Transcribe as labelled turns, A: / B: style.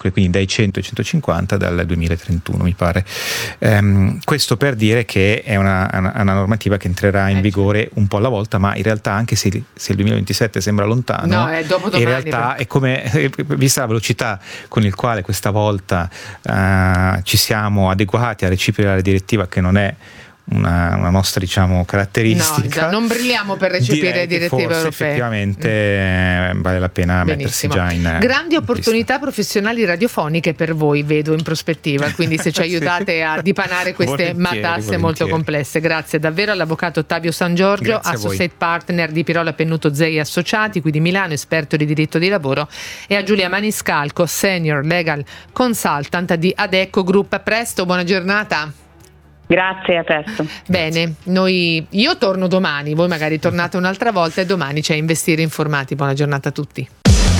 A: veicoli, quindi dai 100 ai 150 dal 2031 mi pare. Questo per dire che è una normativa che entrerà in vigore un po' alla volta, ma in realtà anche se il 2027 sembra lontano,
B: è dopodomani,
A: in realtà è come, vista la velocità con il quale questa volta ci siamo adeguati a recepire la direttiva, che non è una nostra, diciamo, caratteristica.
B: Non brilliamo per recepire direttive europee.
A: Effettivamente vale la pena mettersi già in
B: grandi opportunità professionali radiofoniche per voi, vedo in prospettiva, quindi se ci aiutate a dipanare queste matasse molto complesse. Grazie davvero all'avvocato Ottavio San Giorgio, associate partner di Pirola Pennuto Zei Associati qui di Milano, esperto di diritto di lavoro, e a Giulia Maniscalco, senior legal consultant di Adecco Group. A presto, buona giornata.
C: Grazie, a presto.
B: Bene, io torno domani, voi magari tornate un'altra volta, e domani c'è Investire Informati. Buona giornata a tutti.